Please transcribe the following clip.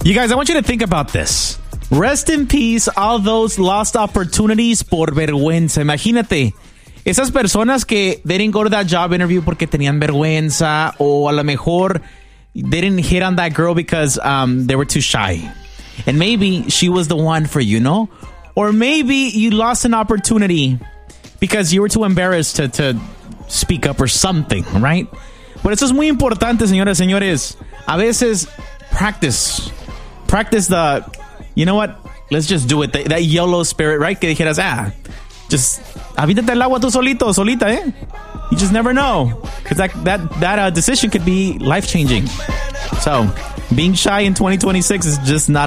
You guys, I want you to think about this. Rest in peace, all those lost opportunities por vergüenza. Imagínate, esas personas que they didn't go to that job interview porque tenían vergüenza, o a lo mejor they didn't hit on that girl because they were too shy. And maybe she was the one for you, no? Or maybe you lost an opportunity because you were too embarrassed to speak up or something, right? Por eso es muy importante, señoras y señores. A veces, practice the, you know what? Let's just do it. That YOLO spirit, right? Que dijeras, just avítate al agua tú solito, solita, eh? You just never know. Because that decision could be life-changing. So, being shy in 2026 is just not